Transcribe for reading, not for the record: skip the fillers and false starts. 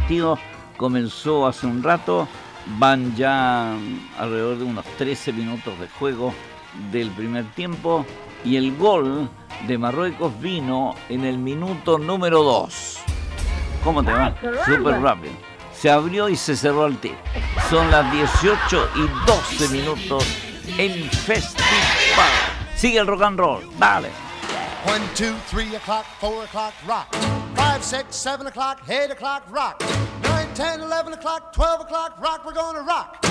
partido comenzó hace un rato, van ya alrededor de unos 13 minutos de juego del primer tiempo y el gol de Marruecos vino en el minuto número 2. ¿Cómo te va? Súper rápido. Se abrió y se cerró al tiro. Son las 18:12 minutos en Festival. Sigue el rock and roll, dale. 1, 2, 3 o'clock, 4 o'clock, rock. 5, 6, 7 o'clock, 8 o'clock, rock. 9, 10, 11 o'clock, 12 o'clock, rock. We're gonna rock.